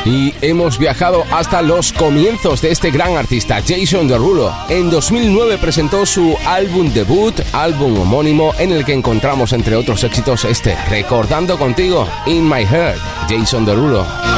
Y hemos viajado hasta los comienzos de este gran artista, Jason Derulo. En 2009 presentó su álbum debut, álbum homónimo, en el que encontramos entre otros éxitos este, Recordando Contigo, In My Heart, Jason Derulo.